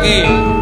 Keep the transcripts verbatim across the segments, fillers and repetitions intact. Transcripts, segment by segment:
iki.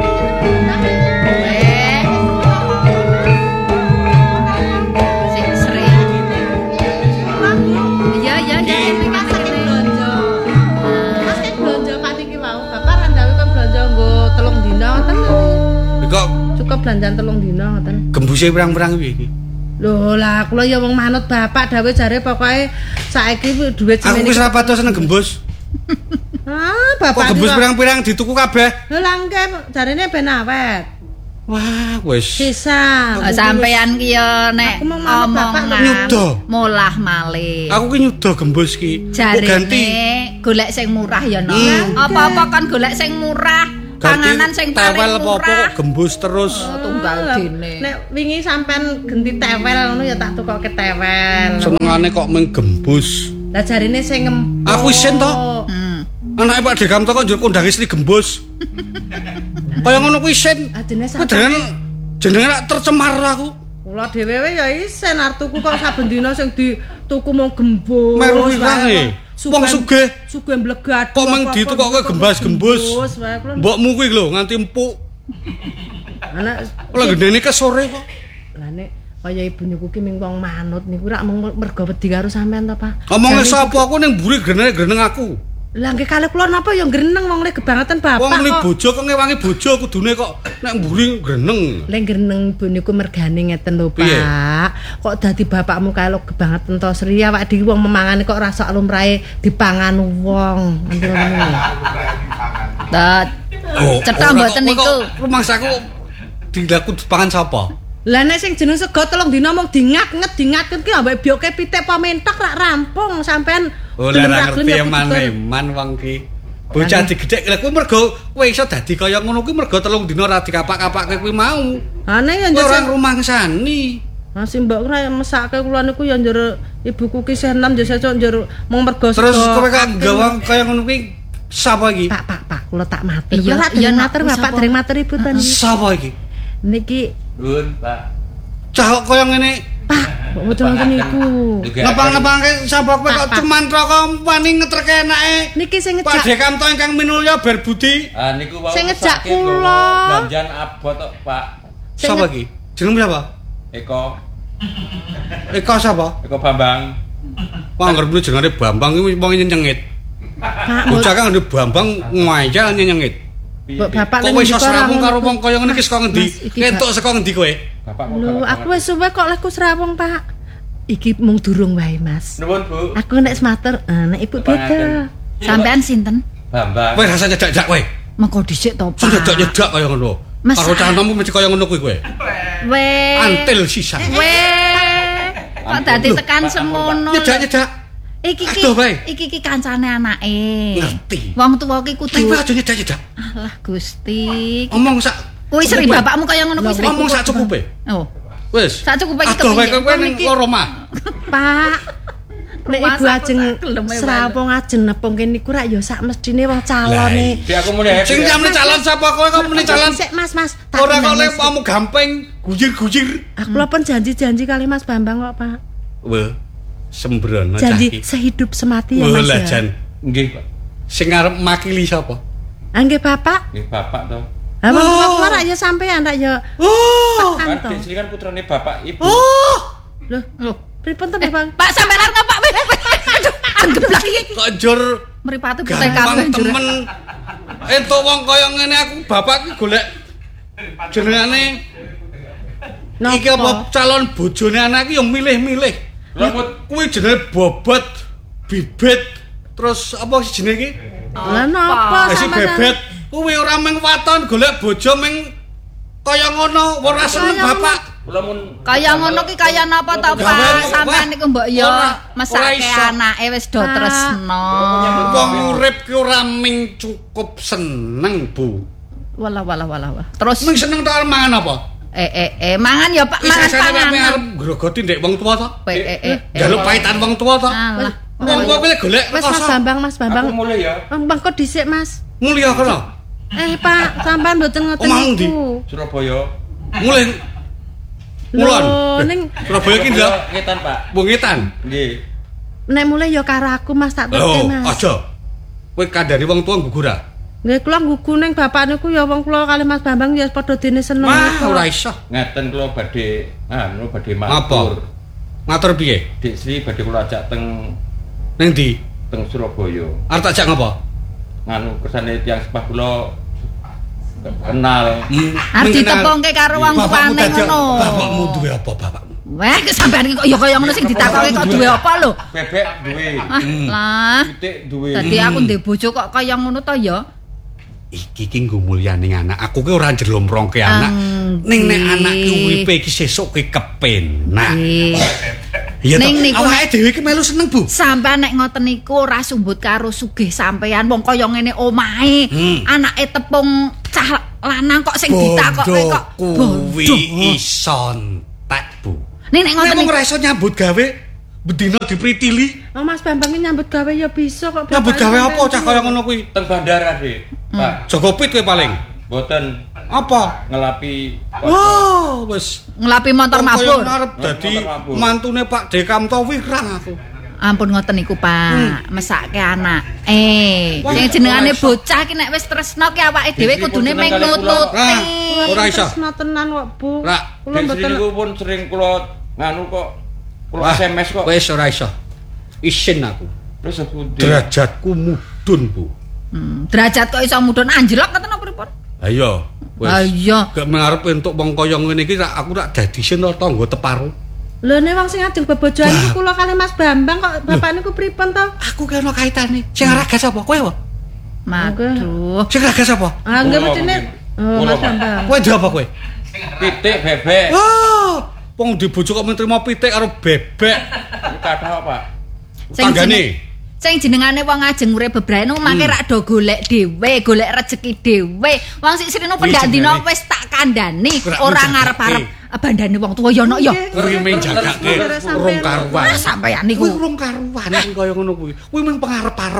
Kok belanjan telung dina ngoten. Gembuse pirang-pirang piye iki? Lho lah kula ya wong manut bapak dawuh jare pokoke saiki duit semene. Aku wis ra patos seneng gembus. Ah, bapak. Kok gembus pirang-pirang dituku kabeh? Lho langke jarene ben awet. Wah, wis. Sisa. Sampeyan ki ya nek omongan molah malih. Aku ki nyuda gembus ki. Jarene golek sing murah ya no. Apa-apa kan golek sing murah. Panganan sing paling murah gembus terus oh, tunggal dene. Nek wingi sampean genti tewel ngono ya tak tukoke tewel. Senengane kok mung gembus. Lah jarine sing ngempuk. Aku isin to. Hmm. Anake Pak Dekam to kok njur kondang istri gembus. Kaya ngono kuwi isin. Adene sampean jenenge tercemar aku. Kula dhewe ya isin arep tuku kok saben dina sing dituku mung gembus. Meru wae. Wong sugih, sugih mblegat. Kok mung ditukoke gembas-gembus. Mbokmu kuwi lho nganti empuk. Anak kula gendene ke sore kok. Lah nek kaya ibu niku ki ming wong manut niku rak mung mergo wedi karo sampean to, Pak. Ngomong sapa aku ning mburi greneng-greneng aku. Lah nggih kalih kula napa ya greneng wong le kebangetan bapak. Wong muni bojo kok ngewangi bojo kudune kok nek mburi greneng. Le greneng ibu niku mergane ngeten lho, Pak. Kok dadi bapakmu kae lo kebangetan to Sri awak dhewe wong memangane kok rasa lumrahe dipangan wong. Nanti ngono. Tat. Cetha mboten niku. Rumangsaku dilaku dipangan sapa? Lah nek sing jeneng sego telung dina mung dingat-nget dingatken ki ambek bioke pitik pamentok rak rampung sampean. Oh lah ngerti eman-eman wong ki. Bocah digedhek lha kuwi mergo kowe iso dadi kaya ngono kuwi mergo telung dina ra dikapak-kapakke kuwi mau. Ane ya njur rumangsani. Masih mbok kira mesake kula niku ya njur ibuku ki senem ya sesuk njur mung mergo terus kowe kok gawang kaya ngono kuwi sapa iki? Pak, Pak, Pak, kula tak matur. Iya, iya matur Bapak dereng matur Ibu ten. Sapa iki? Niki Nuwun, Pak. Cah kok kaya ngene. Pak, kok mboten ngoten niku. Ngepang-ngepangke sapa kowe kok cumantra kompani ngetreke enake. Niki sing ngejak Pak Dekam to ingkang minulya ber budi. Ah niku wau sing ngejak kula. Belanjan abot tok, Pak. Sapa iki? Jeneng sapa? Eko. Eko sapa? Eko Bambang. Wah, ngerti jenenge Bambang iki wong nyengit. Pak, bocah kan ndek Bambang ngajal nyengit. Bapak kok wis srawung karo wong kaya ngene iki saka ngendi? Ketok saka ngendi kowe? Bapak lho, aku wis suwe kok leku srawung, Pak. Iki mung durung wae, Mas. Nuwun, Bu. Aku nek semater, nek Ibu beda. Sampean sinten? Bambang. Kowe rasa nyedak-nyedak kowe. Mengko dhisik to, Pak. Nyedak-nyedak kaya ngono. Karo cantommu mesti kaya ngono kuwi kowe. Weh. Antil sisa. Weh. Kok dadi tekan semono. Nyedak-nyedak. Iki ki iki ki kancane anake. Ngerti. Wong tuwa ki kudu. Tapi aja nyedak-nyedak. Alah Gusti. Omong sak kuwi sri bapakmu kaya ngono kuwi sri. Omong sak cukupe. Oh. Wis. Sak cukupe iki kepiye? Aduh wae kowe ning loro mah. Pak. Nek ibu ajeng srawung ajeng nepungke niku rak ya sak mestine wong calone. Di aku muni sing nyamne calon sapa kowe kok muni calon? Sik Mas, Mas. Ora kok lek mau gamping gujir-gujir. Aku lho pun janji-janji kali Mas Bambang kok, Pak. Weh. Sembrono janji sehidup semati ya Mas ya. Jan. Nggih, Pak. Sing arep makili sapa? Ah nggih Bapak. Nggih, Bapak to. Lah wong ora ya sampean tak ya. Oh. Kan iki kan putrane Bapak Ibu. Oh. Loh, loh. Pripun to, Bang? Pak sampean arep ngapa? Aduh, anggeblak iki. Kok njur mripate putih kabeh temen. Entuk wong kaya ngene aku bapak ki golek jenengane. Iki apa calon bojone anak iki ya milih-milih. Kuwi jenenge bobot, bibit, terus apa sih jenenge iki? Lah napa sampeyan? Si bebet kuwi ora mung waton golek bojo mung kaya ngono, ora seneng bapak. Kula mun kaya ngono ki kaya napa to, Pak? Sampeyan niku mbok ya mesake anake wis do tresno. Wong urip ki ora mung cukup seneng, Bu. Walah walah walah wah. Terus mung seneng tok mangan apa? Eh eh eh mangan ya Pak, mangan pangan. Wis arep grogoti ndek wong tuwa to? Eh eh eh. Jaluk paitan wong tuwa to? Alah. Wong tuwa kuwi golek Mas Mas Bambang, Mas Bambang. Aku mulai ya. Bang kok dhisik, Mas. Mulya kono. Eh, Pak, sampean mboten ngoten niku. Surabaya. Mulai. Mulon. Ning Surabaya ki ndak ngetan, Pak. Wong ngetan. Nggih. Nek mulai ya karo aku, Mas, tak tuke, Mas. Oh, aja. Kowe kandhani wong tuwa gugur ah. Nggih kula nggugu ning bapak niku ya wong kula kali Mas Bambang ya padha dene seneng. Wah, ora iso. Ngeten kula badhe anu badhe matur. Matur piye? Dik Sri badhe kula ajak teng Ning ndi? teng Surabaya. Arep tak jak ngapa? Nganu kersane tiyang sepah kula kenal. Arep ditepungke karo wong tuane ngono. Bapakmu duwe apa bapakmu? Wah, sampean iki kok ya kaya ngono sing ditakoki kok duwe apa lho? Bebek duwe. Lah. Titik duwe. Dadi aku ndek bojo kok kaya ngono to ya? Iki ki nggo mulyaning anak. Aku ki ora njlomprongke anak. Ning nek anak ki uripe iki sesuk ki kepenak. Iya to. Awake dhewe ki melu seneng, Bu. Sampeyan nek ngoten niku ora sumbut karo sugih sampeyan wong kaya ngene omahe. Anake tepung cah lanang kok sing ditakokke kok kuwi iso entek, Bu. Ning nek ngoten niku ora iso nyambut gawe bedina dipritili. Oh Mas Bambang iki nyambut gawe ya bisa kok. Nyambut gawe apa cah kaya ngono kuwi? Teng bandara, Dik. Pak. Jogopit kowe paling. Mboten Apa? ngelapi Wah, wis ngelapi motor mabur. Arep dadi mantune Pak Dekam to wirang aku. Ampun ngoten niku, Pak. Mesake anak. Eh, sing jenengane bocah ki nek wis tresno ki awake dhewe kudune meng nututi. Ora iso. Tresno tenan kok, Bu. Rak, Kula mboten niku pun sering kula nganu kok kula S M S kok. Wis ora iso. Isin aku. Terus pundi? Derajatku mudhun, Bu. Hmm, derajat kok iso mudhun anjlok ngoten apa pripun? Ayo, wis. Ayo. Gak ngarep entuk wong kaya ngene iki aku tak dadi sin tangga teparu. Lho nek wong sing ajeng bebojoan iki kula kali Mas Bambang kok bapak niku pripun to? Aku ki ono kaitane. Sing raga sapa? Kowe wae. Maduh. Sing raga sapa? Ah nggih mestine oh Mas Bambang. Kowe ndek apa kowe? Pitik bebek. Oh, wong di bojo kok mentrimo pitik karo bebek. Iki kathah Pak. Tanggane. Sing jenengane wong ajeng urip bebrayan mangke rak do golek dhewe, golek rejeki dhewe. Wong sik sirine pendak dina wis tak kandhani ora ngarep-arep bandane wong tuwa ya ono ya. Kuwi mung jagake rong karuan. Sampeyan niku Kuwi rong karuan iki kaya ngono kuwi. Kuwi mung pengarep-arep.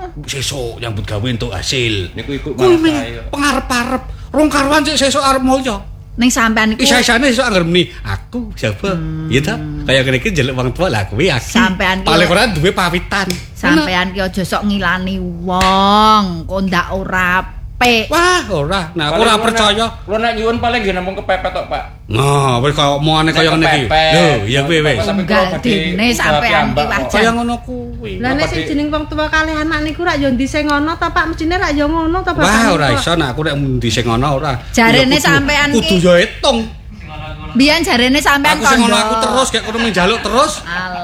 Sesuk nyambut gawe entuk hasil. Niku iku Kuwi mung malah pengarep-arep. Rong karuan sik sesuk arep mulya. ning sampeyan niku Isa-isane sesuk anggere meni aku siapa? Ya ta? Kaya ngene iki njeluk wong tuwa lah kuwi aku. Sampeyan paling ora duwe pawitan. Sampeyan ki aja sok ngilani wong, kok ndak ora apik. Wah, ora. Nah, aku ora percaya. Kulo nek nyuwun paling nggih namung kepepet tok, Pak. Nah, wis kaya omongane kaya ngene iki. Lho, ya kuwi wis. Enggak dene sampeyan ki wajan. Kaya ngono kuwi. Lah nek sing jeneng wong tuwa kalih anak niku rak ya ndi sing ngono ta Pak, mestine rak ya ngono ta Bapak. Wah, ora iso nek aku nek ndi sing ngono ora. Jarene sampeyan ki kudu yo hitung. Biyen jarene sampeyan Aku sing ngono aku terus gek kono njaluk terus.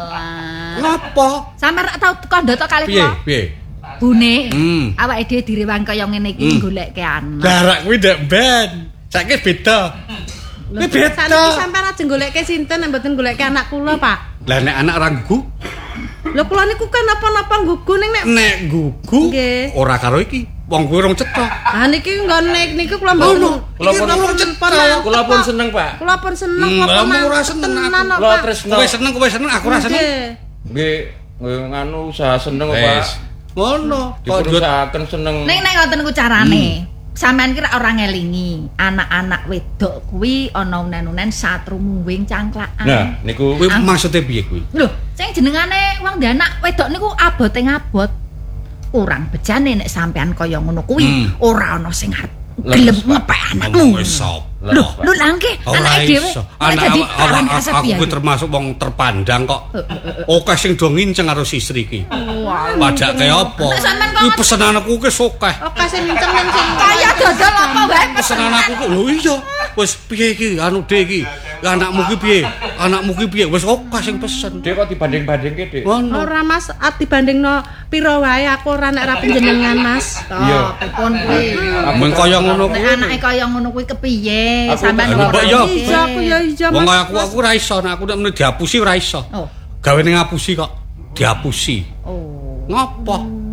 Alah. Ngopo? Sampeyan rak tau kandha to kalih Piye? kula? Piye? Bune, Hmm. awake dhewe direwang kaya ngene iki goleke anak. Darak kuwi ndek ben. Saiki beda. Kuwi beda. Saniki sampeyan ajeng goleke sinten nek mboten goleke anak kula, Pak. Lah nek anak ra gugu, Lho kula niku kan napa-napa nggugu ning nek nek gugu Nggih. ora karo iki. Wong kuwi rong cetha. Ah niki nggon nek niku kula mboten. Kula pun rong cetha. Kula pun seneng, Pak. Kula pun seneng Hmm, kok lah, mau ora seneng aku. tenan, Kula Pak. tresno. Kowe seneng, kowe seneng, aku ora seneng. Nggih. Nggih, nggih nganu usaha seneng, Pak. Wes. Ngono. Kok yo Diusahaken seneng. Ning nek ngoten niku carane. Sampeyan ki ora ngelingi anak-anak wedok kuwi ana unen-unen satrumuwing cangklakan. Nah, niku kuwi maksude piye kuwi? Lho, sing jenengane wong ndek anak wedok niku abote ngabot. Kurang bejane nek sampean kaya ngono kuwi ora ana sing arep gelem ngepek anakmu. Wis sop. Lho, lho langke anake dhewe. Anak Dadi awak kasep aku piye? kuwi termasuk wong terpandang kok. Oke sing do nginceng karo istri ki. Padake apa? Kuwi pesenanku ki akeh. Oke sing nginceng ning sing Kaya dodol apa wae Pesenan aku kok lho iya. Wis piye iki anu Dek iki? Anakmu ki piye? Anakmu ki piye? Wis akeh sing pesen. Dek kok dibanding-bandingke, Dek. Ngono. Ora Mas, at dibandingno pira wae aku ora nek ra panjenengan Mas. Iya. Pripun kuwi? Mung kaya ngono Nek kuwi. anake kaya ngono kuwi kepiye? Aku Sampeyan Lho, Mbak, yo. Iya aku ya iya Wong Mas. kaya aku aku ora iso, nek aku nek muni diapusi ora iso. Oh. Gawe ning ngapusi kok diapusi. Oh. Ngopo?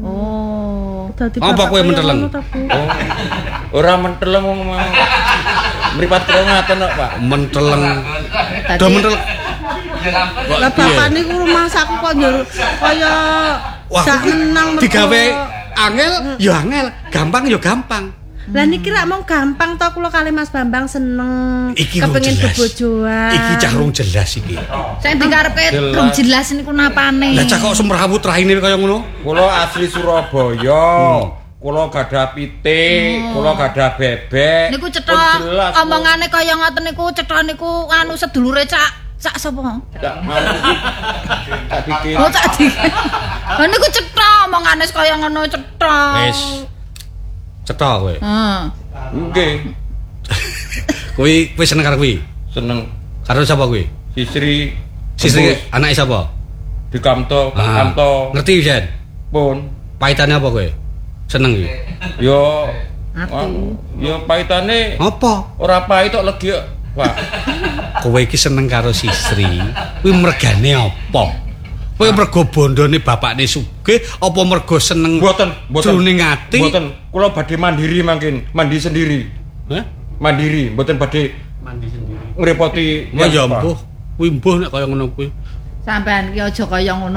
Oh. Dadi Apa bapak kowe kaya menteleng? ngono ta, Bu? Oh. Ora menteleng wong mau. Mripat kula ngaten kok, Pak. Menteleng. Dadi Do menteleng. Lah bapak niku rumah saku kok njur kaya Wah, sak menang mergo- digawe angel, ya angel, gampang ya gampang. Lah niki rak mung gampang to kula kali Mas Bambang seneng Iki rung kepengin jelas. bebojoan. Iki cah rung jelas iki. sing dikarepe rung jelas niku napane? Lah cah kok semrawut raine kaya ngono? Kula asli Surabaya. kula gadah pitik, kula gadah bebek. Niku Pun cetha jelas, kok. omongane kaya ngoten niku cetha niku anu sedulure cak cak sapa? Cak nganu iki. Cak dikit. Oh cak dikit. Lah niku cetha omongane kaya ngono cetha. Wis. Cetha kowe. Heeh. Nggih, Kuwi kowe seneng karo kuwi? seneng. Karo sapa kuwi? Sisri Sisri Tembus. anake sapa? Di Kamto, Pak Ah, Kamto. Ngerti Jen? Pun Paitane apa kowe? Seneng iki. yo Ati. anu, yo paitane Apa? ora pahit tok legi, Pak. Kowe iki seneng karo Sisri. Kuwi mergane apa? Kowe mergo bondone bapakne sugih apa mergo seneng Mboten, mboten. jroning ati? Mboten, kula badhe mandiri mangkin, mandi sendiri. Hah? Mandiri, mboten badhe Mandi sendiri. ngrepoti Ya Pak. mbuh, kuwi mbuh nek kaya ngono kuwi. Sampean ki aja kaya ngono.